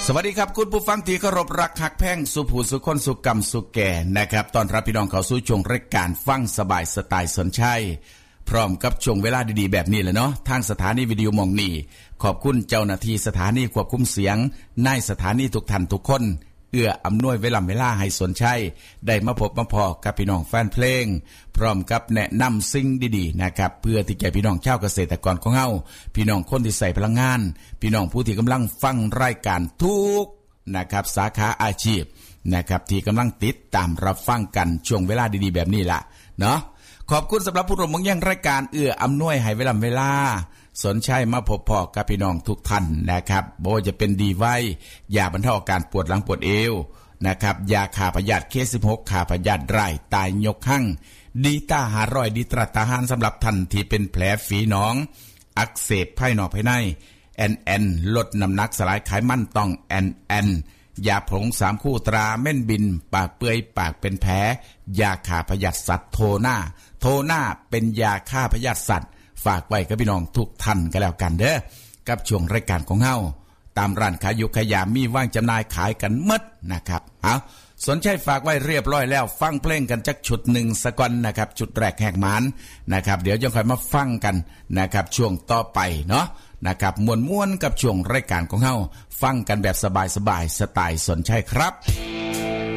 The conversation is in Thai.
สวัสดีครับคุณผู้ฟังที่เคารพรักหักแพ่งสุภูสุคนสุกรรมสุแก่นะครับตอนรับพี่น้องเข้าสู่ช่วงรายการฟังสบายสไตล์สนชัยพร้อมกับช่วงเวลาดีๆแบบนี้แหละเนาะทางสถานีวิทยุมองนี่ขอบคุณเจ้าหน้าที่สถานีควบคุมเสียงนายสถานีทุกท่านทุกคนเอื้ออำนวยเวลาให้สนชัยได้มาพบมาพอกับพี่น้องแฟนเพลงพร้อมกับแนะนำสิ่งดีๆนะครับเพื่อที่แก่พี่น้องชาวเกษตรกรของเฮาพี่น้องคนที่ใส่พลังงานพี่น้องผู้ที่กำลังฟังรายการทุกนะครับสาขาอาชีพนะครับที่กำลังติดตามรับฟังกันช่วงเวลาดีๆแบบนี้ล่ะเนาะขอบคุณสำหรับผู้ร่วมมือยังรายการเอื้ออำนวยให้เวลาสนชัยมาพบพอกับพี่น้องทุกท่านนะครับบ่ว่าจะเป็นดีไว้ยาบรรเทาอาการปวดหลังปวดเอวนะครับยาขาพยาธิเคส16ขาพยาธิไร่ตายยกหั่งดีต้าหารอยดีตราตาหารสำหรับท่านที่เป็นแผลฝีหนองอักเสบภายนอกภายในNN ลดน้ำหนักสลายไขมันต้อง NN ยาผง3คู่ตราเม่นบินปากเปื่อยปากเป็นแผลยาฆ่าพยาธิสัตว์โทน่าเป็นยาฆ่าพยาธิสัตว์ฝากไว้กับพี่น้องทุกท่านกันแล้วกันเด้อกับช่วงรายการของเฮาตามร้านขายยุขายามีว่างจำหน่ายขายกันหมดนะครับเอาสนใจฝากไว้เรียบร้อยแล้วฟังเพลงกันจักชุดหนึ่งสักก่อนนะครับชุดแรกแหกหมานนะครับเดี๋ยวจะค่อยมาฟังกันนะครับช่วงต่อไปเนาะนะครับม่วนๆกับช่วงรายการของเฮาฟังกันแบบสบายๆสไตล์สนชัยครับ